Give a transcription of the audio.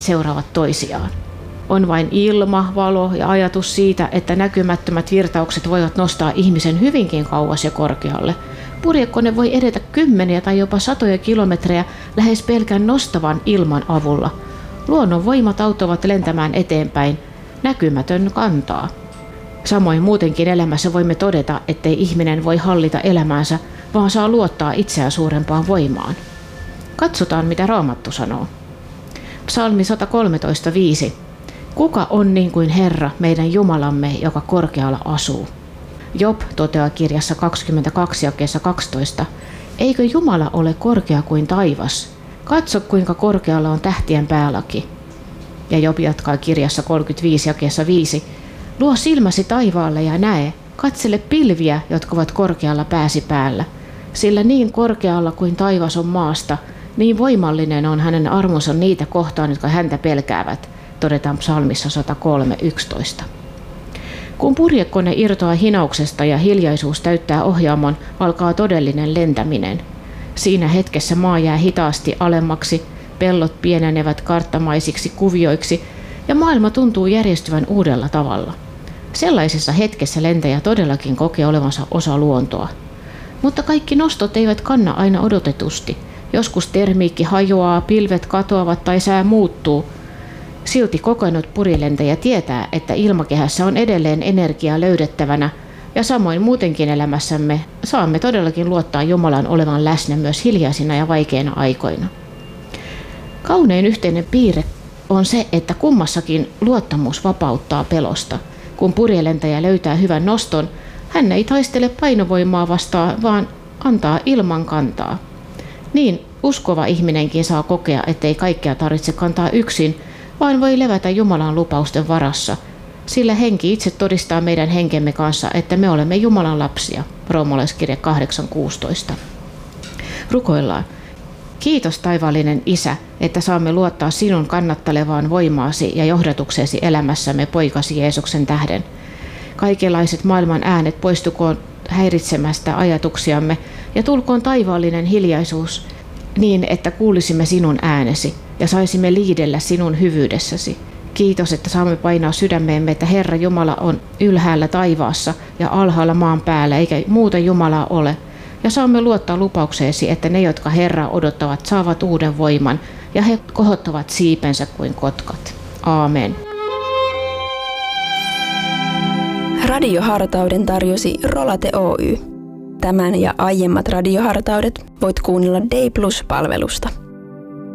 seuraavat toisiaan. On vain ilma, valo ja ajatus siitä, että näkymättömät virtaukset voivat nostaa ihmisen hyvinkin kauas ja korkealle. Purjekone voi edetä kymmeniä tai jopa satoja kilometrejä lähes pelkän nostavan ilman avulla. Luonnon voimat auttavat lentämään eteenpäin. Näkymätön kantaa. Samoin muutenkin elämässä voimme todeta, ettei ihminen voi hallita elämäänsä, vaan saa luottaa itseään suurempaan voimaan. Katsotaan, mitä Raamattu sanoo. Psalmi 113:5. Kuka on niin kuin Herra, meidän Jumalamme, joka korkealla asuu? Job toteaa kirjassa 22 jakeessa 12. Eikö Jumala ole korkea kuin taivas? Katso, kuinka korkealla on tähtien päälaki. Ja Job jatkaa kirjassa 35 jakeessa 5. Luo silmäsi taivaalle ja näe, katsele pilviä, jotka ovat korkealla pääsi päällä. Sillä niin korkealla kuin taivas on maasta, niin voimallinen on hänen armonsa niitä kohtaan, jotka häntä pelkäävät, todetaan psalmissa 103:11. Kun purjekone irtoaa hinauksesta ja hiljaisuus täyttää ohjaamon, alkaa todellinen lentäminen. Siinä hetkessä maa jää hitaasti alemmaksi, pellot pienenevät karttamaisiksi kuvioiksi ja maailma tuntuu järjestyvän uudella tavalla. Sellaisessa hetkessä lentäjä todellakin kokee olevansa osa luontoa. Mutta kaikki nostot eivät kanna aina odotetusti. Joskus termiikki hajoaa, pilvet katoavat tai sää muuttuu. Silti kokenut purjelentäjä tietää, että ilmakehässä on edelleen energiaa löydettävänä ja samoin muutenkin elämässämme saamme todellakin luottaa Jumalan olevan läsnä myös hiljaisina ja vaikeina aikoina. Kaunein yhteinen piirre on se, että kummassakin luottamus vapauttaa pelosta. Kun purjelentäjä löytää hyvän noston, hän ei taistele painovoimaa vastaan, vaan antaa ilman kantaa. Niin uskova ihminenkin saa kokea, ettei kaikkea tarvitse kantaa yksin, vaan voi levätä Jumalan lupausten varassa, sillä henki itse todistaa meidän henkemme kanssa, että me olemme Jumalan lapsia. Roomalaiskirja 8:16. Rukoillaan. Kiitos taivaallinen Isä, että saamme luottaa sinun kannattelevaan voimaasi ja johdatuksesi elämässämme poikasi Jeesuksen tähden. Kaikenlaiset maailman äänet poistukoon häiritsemästä ajatuksiamme ja tulkoon taivaallinen hiljaisuus niin, että kuulisimme sinun äänesi ja saisimme liidellä sinun hyvyydessäsi. Kiitos, että saamme painaa sydämeemme, että Herra Jumala on ylhäällä taivaassa ja alhaalla maan päällä, eikä muuta Jumalaa ole. Ja saamme luottaa lupaukseesi, että ne, jotka Herraa odottavat, saavat uuden voiman ja he kohottavat siipensä kuin kotkat. Aamen. Radiohartauden tarjosi Rolate Oy. Tämän ja aiemmat radiohartaudet voit kuunnella Day Plus-palvelusta.